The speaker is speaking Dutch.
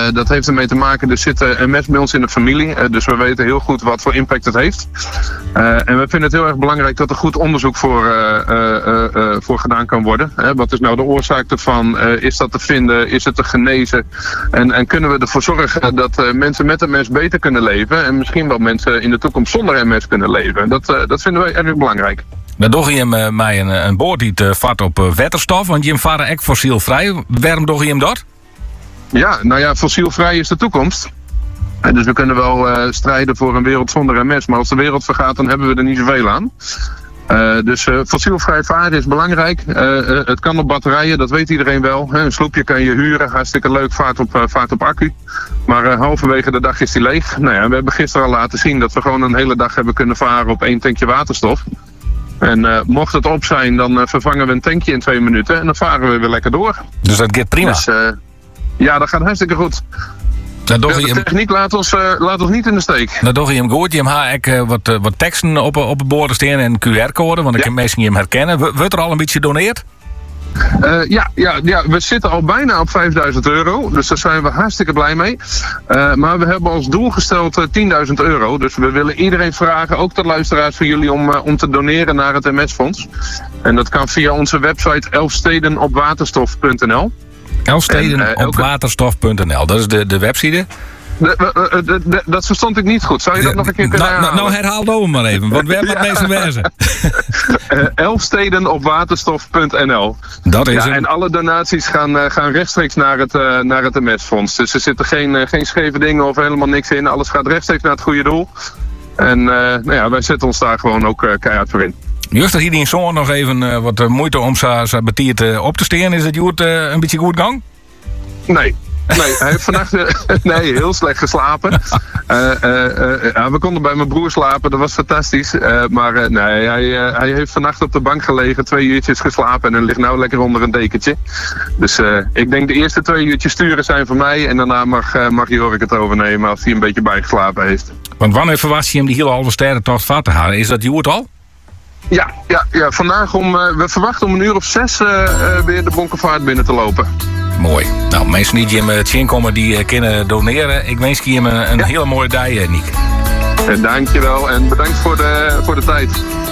Dat heeft ermee te maken, er zit MS bij ons in de familie. Dus we weten heel goed wat voor impact het heeft. En we vinden het heel erg belangrijk dat er goed onderzoek voor gedaan kan worden. Wat is nou de oorzaak ervan? Is dat te vinden? Is het te genezen? En kunnen we ervoor zorgen dat mensen met MS beter kunnen leven? En misschien wel mensen in de toekomst zonder MS kunnen leven? Dat vinden we erg belangrijk. Dan doe je hem mij een boord die vat op waterstof, want je hem varen echt fossielvrij. Waarom doe je hem dat? Ja, nou ja, fossielvrij is de toekomst. Dus we kunnen wel strijden voor een wereld zonder MS, maar als de wereld vergaat, dan hebben we er niet zoveel aan. Dus fossielvrij varen is belangrijk. Het kan op batterijen, dat weet iedereen wel. Een sloepje kan je huren, hartstikke leuk, vaart op accu. Maar halverwege de dag is die leeg. Nou ja, we hebben gisteren al laten zien dat we gewoon een hele dag hebben kunnen varen op 1 tankje waterstof. En mocht het op zijn, dan vervangen we een tankje in 2 minuten en dan varen we weer lekker door. Dus dat gaat prima? Dus, ja, dat gaat hartstikke goed. De techniek laat ons niet in de steek. Dan doe je hem goed. Je hebt wat teksten op het bord staan en QR-code, want ik kan mensen hem herkennen. Wordt er al een beetje doneerd? Ja, we zitten al bijna op €5.000, dus daar zijn we hartstikke blij mee. Maar we hebben als doel gesteld €10.000. Dus we willen iedereen vragen, ook de luisteraars van jullie, om te doneren naar het MS-fonds. En dat kan via onze website elfstedenopwaterstof.nl. Elfstedenopwaterstof.nl, dat is de website. Dat verstond ik niet goed. Zou je dat nog een keer kunnen herhalen? Nou, herhaal het over maar even, want we hebben het meeste wezen. Elfstedenopwaterstof.nl. Dat is het. En alle donaties gaan rechtstreeks naar het MS-fonds. Dus er zitten geen scheve dingen of helemaal niks in. Alles gaat rechtstreeks naar het goede doel. En wij zetten ons daar gewoon ook keihard voor in. Juist dat hier in zo'n nog even wat moeite om zijn betiert op te staan. Is het Joert een beetje goed gang? Nee, hij heeft vannacht heel slecht geslapen. We konden bij mijn broer slapen, dat was fantastisch. Hij heeft vannacht op de bank gelegen, 2 uurtjes geslapen en ligt nou lekker onder een dekentje. Dus ik denk de eerste 2 uurtjes sturen zijn voor mij en daarna mag Jorik het overnemen als hij een beetje bijgeslapen heeft. Want wanneer verwacht je hem die hele halve sterrentocht vat te halen? Is dat Joert al? Ja, vandaag we verwachten om 6:00 weer de Bonkenvaart binnen te lopen. Mooi. Nou, mensen die hem het zien komen, die kunnen doneren. Ik wens je hem een hele mooie dag, Niek. Dankjewel en bedankt voor de tijd.